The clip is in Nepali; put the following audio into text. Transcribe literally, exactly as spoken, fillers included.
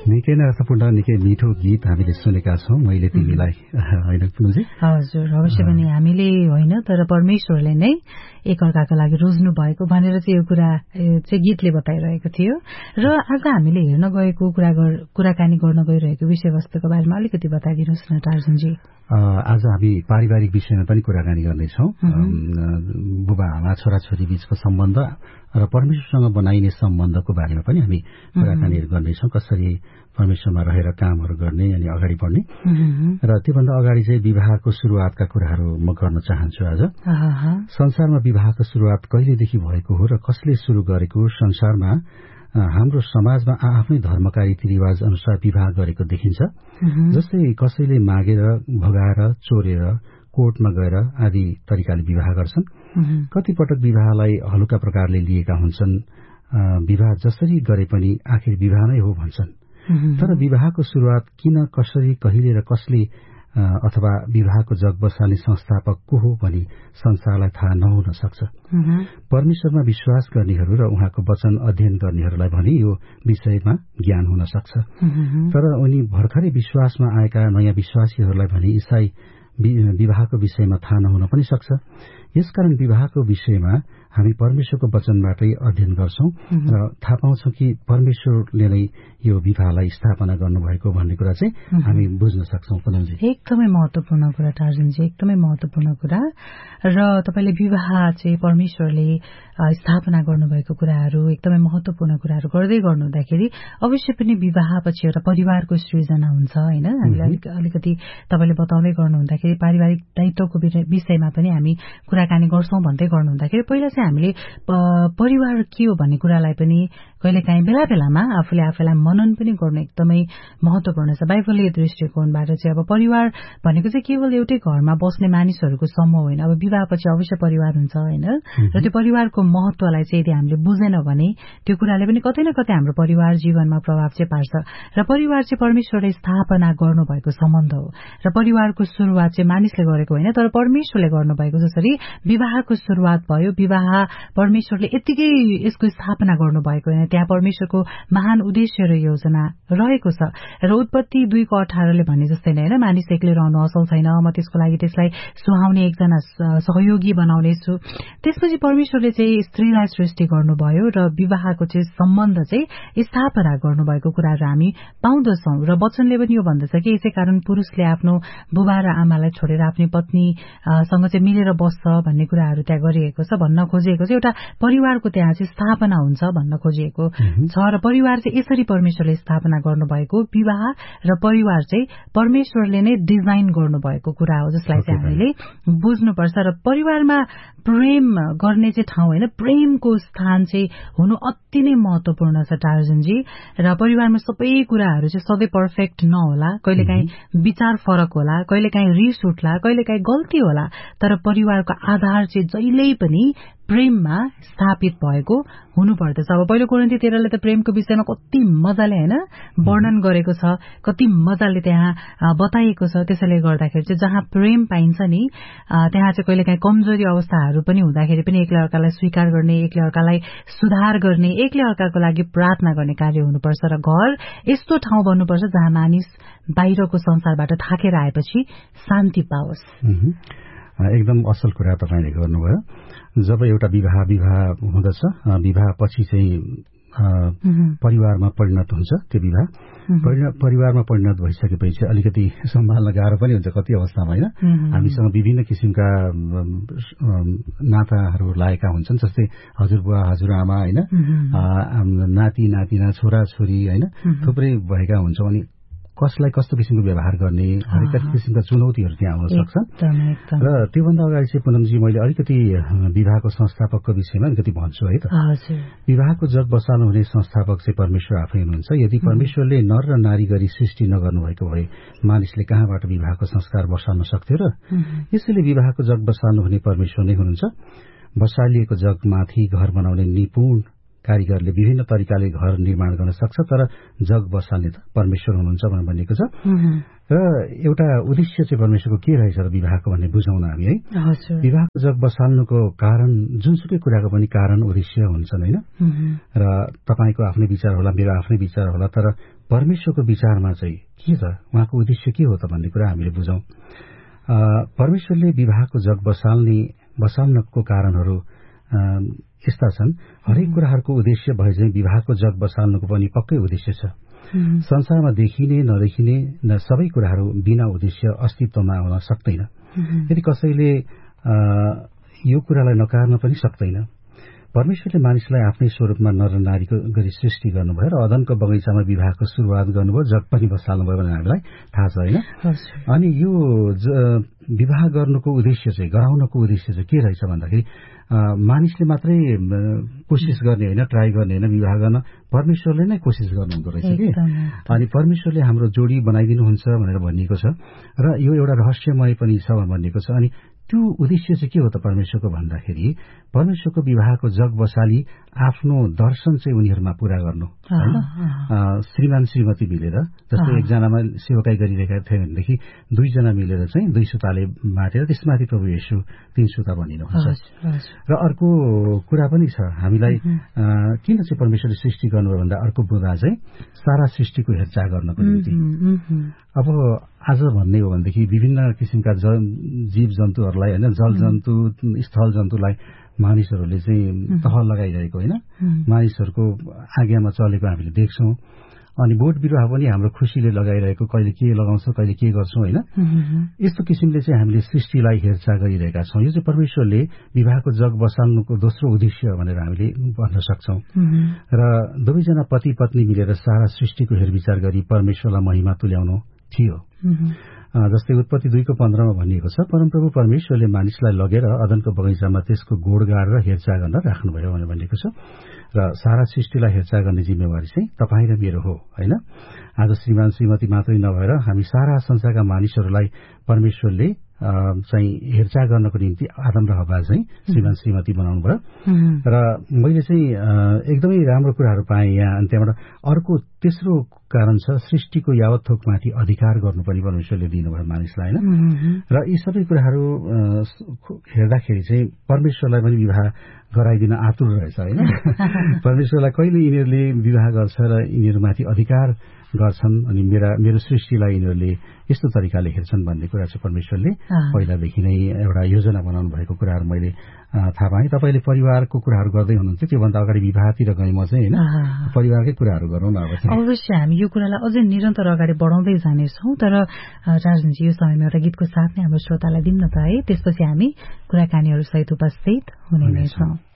निकै नै अर्थपूर्ण निकै मिठो गीत हामीले सुनेका छौँ मैले तिमीलाई होइन पुनजी हजुर अवश्य पनि हामीले होइन तर परमेश्वरले नै एकअर्काको लागि रोज्नु भएको भनेर चाहिँ यो कुरा चाहिँ गीतले बताइरहेको थियो र आज हामीले हेर्न गएको कुरा कुराकानी गर्न गइरहेको विषयवस्तुको बारेमा अलिकति बताइदिनुहोस् न टार्जनजी। आज हामी पारिवारिक विषयमा पनि कुराकानी गर्नेछौँ। बुबा आमा छोराछोरी बीचको सम्बन्ध र परमेश्वरसँग बनाइने सम्बन्धको बारेमा पनि हामी कुराकानीहरू गर्नेछौँ। कसरी परमेश्वरमा रहेर कामहरू गर्ने अनि अगाडि बढ्ने र त्योभन्दा अगाडि चाहिँ विवाहको सुरुवातका कुराहरू म गर्न चाहन्छु। आज संसारमा विवाहको सुरुवात कहिलेदेखि भएको हो र कसले सुरु गरेको? संसारमा हाम्रो समाजमा आफ्नै धर्मका रीतिरिवाज अनुसार विवाह गरेको देखिन्छ। जस्तै कसैले मागेर भगाएर चोरेर कोर्टमा गएर आदि तरिकाले विवाह गर्छन्। कतिपटक विवाहलाई हलुका प्रकारले लिएका हुन्छन्। विवाह जसरी गरे पनि आखिर विवाह नै हो भन्छन्। तर विवाहको सुरुवात किन, कसरी, कहिले र कसले अथवा विवाहको जग बसाल्ने संस्थापक को हो भनी संसारलाई थाहा नहुन सक्छ। परमेश्वरमा विश्वास गर्नेहरू र उहाँको वचन अध्ययन गर्नेहरूलाई भने यो विषयमा ज्ञान हुन सक्छ। तर उनी भर्खरै विश्वासमा आएका नयाँ विश्वासीहरूलाई भने ईसाई विवाहको विषयमा थाहा नहुन पनि सक्छ। यसकारण विवाहको विषयमा हामी परमेश्वरको वचनबाटै अध्ययन गर्छौं र थाहा पाउँछौं कि परमेश्वरले नै यो विवाहलाई स्थापना गर्नुभएको भन्ने कुरा चाहिँ हामी बुझ्न सक्छौं। पुनमजी एकदमै महत्वपूर्ण कुरा टार्जनजी, एकदमै महत्वपूर्ण कुरा। र तपाईले विवाह चाहिँ परमेश्वरले स्थापना गर्नुभएको कुराहरू एकदमै महत्वपूर्ण कुराहरू गर्दै गर्नुहुँदाखेरि अवश्य पनि विवाहपछि एउटा परिवारको सृजना हुन्छ होइन। हामीलाई अलिकति तपाईले बताउँदै गर्नुहुँदाखेरि पारिवारिक दायित्वको विषयमा पनि हामी कुराकानी गर्छौं भन्दै गर्नुहुँदाखेरि पहिला चाहिँ हामीले परिवार के हो भन्ने कुरालाई पनि कहिलेकाहीँ बेला बेलामा आफूले आफैलाई मनन पनि गर्नु एकदमै महत्वपूर्ण छ। बाइबलीय दृष्टिकोणबाट चाहिँ अब परिवार भनेको चाहिँ केवल एउटै घरमा बस्ने मानिसहरूको समूह होइन। अब विवाहपछि अवश्य परिवार हुन्छ होइन। र त्यो परिवारको महत्वलाई चाहिँ यदि हामीले बुझेन भने त्यो कुराले पनि कतै न कतै हाम्रो परिवार जीवनमा प्रभाव चाहिँ पार्छ। र परिवार चाहिँ परमेश्वरले स्थापना गर्नुभएको सम्बन्ध हो र परिवारको सुरुवात चाहिँ मानिसले गरेको होइन तर परमेश्वरले गर्नुभएको। जसरी विवाहको सुरुवात भयो, विवाह परमेश्वरले यतिकै यसको स्थापना गर्नुभएको होइन, त्यहाँ परमेश्वरको महान उद्देश्य र योजना रहेको छ। र उत्पत्ति दुईको अठारले भन्ने जस्तै नै होइन, मानिस एक्लै रहनु असल छैन, म त्यसको लागि त्यसलाई सुहाउने एकजना सहयोगी बनाउनेछु। त्यसपछि परमेश्वरले चाहिँ स्त्रीलाई सृष्टि गर्नुभयो र विवाहको चाहिँ सम्बन्ध चाहिँ स्थापना गर्नुभएको कुराहरू हामी पाउँदछौं। र वचनले पनि यो भन्दछ कि यसै कारण पुरुषले आफ्नो बुबा र आमालाई छोडेर आफ्नो पत्नीसँग चाहिँ मिलेर बस्छ भन्ने कुराहरू त्यहाँ गरिएको छ। भन्न खोजिएको चाहिँ एउटा परिवारको त्यहाँ चाहिँ स्थापना हुन्छ भन्न खोजिएको छ। र परिवार चाहिँ यसरी परमेश्वरले स्थापना गर्नुभएको विवाह र परिवार चाहिँ परमेश्वरले नै डिजाइन गर्नुभएको कुरा हो जसलाई चाहिँ हामीले बुझ्नुपर्छ। र परिवारमा प्रेम गर्ने चाहिँ ठाउँ होइन, प्रेमको स्थान चाहिँ हुनु अति नै महत्वपूर्ण छ टार्जनजी। र परिवारमा सबै कुराहरू चाहिँ सधैँ पर्फेक्ट नहोला, कहिलेकाहीँ विचार फरक होला, कहिलेकाहीँ रिस उठ्ला, कहिलेकाहीँ गल्ती होला, तर परिवारको आधार चाहिँ जहिल्यै पनि प्रेममा स्थापित भएको हुनुपर्दछ। अब पहिलो कोरिन्थी तेह्रले त प्रेमको विषयमा कति मजाले होइन वर्णन गरेको छ, कति मजाले त्यहाँ बताइएको छ। त्यसैले गर्दाखेरि चाहिँ जहाँ प्रेम पाइन्छ नि त्यहाँ चाहिँ कहिलेकाहीँ कमजोरी अवस्थाहरू पनि हुँदाखेरि पनि एकले अर्कालाई स्वीकार गर्ने, एकले अर्कालाई सुधार गर्ने, एकले अर्काको लागि प्रार्थना गर्ने कार्य हुनुपर्छ। र घर यस्तो ठाउँ बन्नुपर्छ जहाँ मानिस बाहिरको संसारबाट थाकेर आएपछि शान्ति पाओस्। एकदम असल कुरा तपाईले गर्नुभयो। जब एउटा विवाह विवाह हुँदछ, विवाह पछि चाहिँ परिवारमा परिणत हुन्छ, त्यो विवाह परिवारमा परिणत भइसकेपछि अलिकति सम्हाल्न गाह्रो पनि हुन्छ कति अवस्थामा होइन। हामीसँग विभिन्न किसिमका नाताहरू लागेका हुन्छन्, जस्तै हजुरबुवा हजुरआमा होइन, नाति नातिना छोरा छोरी होइन, थुप्रै भएका हुन्छौँ। अनि कसलाई कस्तो किसिमको व्यवहार गर्ने, हरेक किसिमका चुनौतीहरू त्यहाँ आउन सक्छन्। र त्योभन्दा अगाडि चाहिँ पुनमजी मैले अलिकति विवाहको संस्थापकको विषयमा अलिकति भन्छु है त। विवाहको जग बसाल्नु हुने संस्थापक चाहिँ परमेश्वर आफै हुनुहुन्छ। यदि परमेश्वरले नर र नारी गरी सृष्टि नगर्नुभएको भए मानिसले कहाँबाट विवाहको संस्कार बसाल्न सक्थ्यो र? यसैले विवाहको जग बसाल्नु हुने परमेश्वर नै हुनुहुन्छ। बसालिएको जगमाथि घर बनाउने निपुण कारीगरले विभिन्न तरिकाले घर निर्माण गर्न सक्छ, तर जग बसाल्ने त परमेश्वर हुनुहुन्छ भनेर भनिएको छ। र एउटा उद्देश्य चाहिँ परमेश्वरको के रहेछ र विवाहको भन्ने बुझाउन हामी है। विवाहको जग बसाल्नुको कारण जुनसुकै कुराको पनि कारण उद्देश्य हुन्छन् होइन। र तपाईको आफ्नै विचार होला, मेरो आफ्नै विचार होला, तर परमेश्वरको विचारमा चाहिँ के छ, उहाँको उद्देश्य के हो त भन्ने कुरा हामीले बुझौँ। परमेश्वरले विवाहको जग बसाल्ने बसाल्नको कारणहरू यस्ता छन्। हरेक कुराहरूको उद्देश्य भए चाहिँ विवाहको जग बसाल्नुको पनि पक्कै उद्देश्य छ। संसारमा देखिने नदेखिने न सबै कुराहरू बिना उद्देश्य अस्तित्वमा आउन सक्दैन। यदि कसैले यो कुरालाई नकार्न पनि सक्दैन। परमेश्वरले मानिसलाई आफ्नै स्वरूपमा नर नारीको गरी सृष्टि गर्नुभयो र अदनको बगैँचामा विवाहको सुरुवात गर्नुभयो, जग पनि बसाल्नुभयो भनेर हामीलाई थाहा छ होइन। अनि यो विवाह गर्नुको उद्देश्य चाहिँ, गराउनको उद्देश्य चाहिँ के रहेछ भन्दाखेरि मानिसले मात्रै कोसिस गर्ने होइन, ट्राई गर्ने होइन, विवाह गर्न परमेश्वरले नै कोसिस गर्नुहुँदो रहेछ कि। अनि परमेश्वरले हाम्रो जोडी बनाइदिनुहुन्छ भनेर भनिएको छ र यो एउटा रहस्यमय पनि छ भनिएको छ। अनि त्यो उद्देश्य चाहिँ के हो त परमेश्वरको भन्दाखेरि परमेश्वरको विवाहको जग बसाली आफ्नो दर्शन चाहिँ उनीहरूमा पूरा गर्नु होइन। श्रीमान श्रीमती मिलेर, जस्तै एकजनामा सेवकाई गरिरहेका थियो भनेदेखि दुईजना मिलेर चाहिँ दुई सुताले बाँटेर त्यसमाथि प्रभु येशू तीन सुता बनिनुहुन्छ। र अर्को कुरा पनि छ, हामीलाई किन चाहिँ परमेश्वरले सृष्टि गर्नुभयो भन्दा अर्को बुँदा चाहिँ सारा सृष्टिको हेरचाह गर्नको निम्ति। अब आज भन्ने हो भनेदेखि विभिन्न किसिमका जीव जन्तुहरूलाई होइन, जल जन्तु स्थल जन्तुलाई मानिसहरूले चाहिँ तह लगाइरहेको होइन, मानिसहरूको आज्ञामा चलेको हामीले देख्छौँ। अनि बोट बिरुवा पनि हाम्रो खुसीले लगाइरहेको, कहिले के लगाउँछौँ कहिले के गर्छौँ होइन। यस्तो किसिमले चाहिँ हामीले सृष्टिलाई हेरचाह गरिरहेका छौँ। यो चाहिँ परमेश्वरले विवाहको जग बसाल्नुको दोस्रो उद्देश्य भनेर हामीले भन्न सक्छौँ। र दुवैजना पति पत्नी मिलेर सारा सृष्टिको हेरविचार गरी परमेश्वरलाई महिमा तुल्याउनु थियो। जस्तै उत्पत्ति दुईको पन्ध्रमा भनिएको छ, परमप्रभु परमेश्वरले मानिसलाई लगेर अदनको बगैँचामा त्यसको गोडगाड र हेरचाह गर्न राख्नुभयो भनेर भनिएको छ। र सारा सृष्टिलाई हेरचाह गर्ने जिम्मेवारी चाहिँ तपाईँ र मेरो हो होइन। आज श्रीमान श्रीमती मात्रै नभएर हामी सारा संसारका मानिसहरूलाई परमेश्वरले चाहिँ हेरचाह गर्नको निम्ति आदम र हव्वा चाहिँ श्रीमान श्रीमती बनाउनु भयो। र मैले चाहिँ एकदमै राम्रो कुराहरू पाएँ यहाँ। अनि त्यहाँबाट अर्को तेस्रो कारण छ, सृष्टिको यावत थोकमाथि अधिकार गर्नु पनि परमेश्वरले दिनुभयो मानिसलाई होइन। र यी सबै कुराहरू हेर्दाखेरि चाहिँ परमेश्वरलाई पनि विवाह गराइदिन आतुर रहेछ होइन। परमेश्वरलाई कहिले यिनीहरूले विवाह गर्छ र यिनीहरूमाथि अधिकार गर्छन् अनि मेरा मेरो सृष्टिलाई यिनीहरूले यस्तो तरिकाले हेर्छन् भन्ने कुरा चाहिँ परमेश्वरले पहिलादेखि नै एउटा योजना बनाउनु भएको कुराहरू मैले थाहा पाएँ। तपाईँले परिवारको कुराहरू गर्दै हुनुहुन्थ्यो, त्योभन्दा अगाडि विवाहतिर गएँ म चाहिँ होइन। परिवारकै कुराहरू गरौँ न अब चाहिँ। अवश्य हामी यो कुरालाई अझै निरन्तर अगाडि बढाउँदै जानेछौँ। तर राजनजी यो समयमा एउटा गीतको साथ नै हाम्रो श्रोतालाई दिउँ न त है, त्यसपछि हामी कुराकानीहरू सहित उपस्थित हुने नै छौँ।